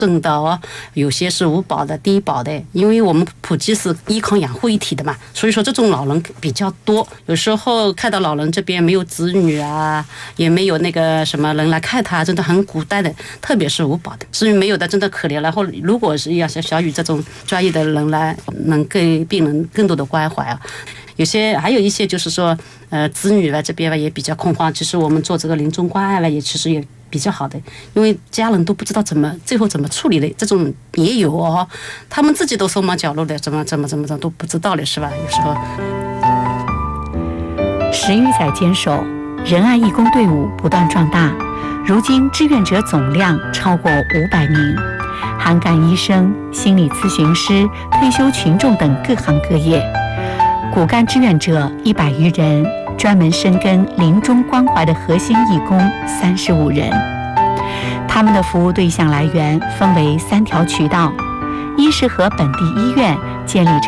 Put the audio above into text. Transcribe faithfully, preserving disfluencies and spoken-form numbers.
证的哦，有些是无保的、低保的，因为我们普及是医康养护一体的嘛，所以说这种老人比较多。有时候看到老人这边没有子女啊，也没有那个什么人来看他，真的很孤单的，特别是无保的，至于没有的真的可怜了。然后如果是要像小雨这种专业的人来，能给病人更多的关怀啊。有些还有一些就是说，呃，子女吧这边吧也比较恐慌。其实我们做这个临终关爱了，也其实也比较好的，因为家人都不知道怎么最后怎么处理的，这种也有哦。他们自己都手忙脚乱的，怎么怎么怎么怎么都不知道了，是吧？有时候。 十余载坚守，仁爱义工队伍不断壮大，如今志愿者总量超过五百名，涵盖医生、心理咨询师、退休群众等各行各业。骨干志愿者一百余人，专门深耕临终关怀的核心义工三十五人。他们的服务对象来源分为三条渠道：一是和本地医院建立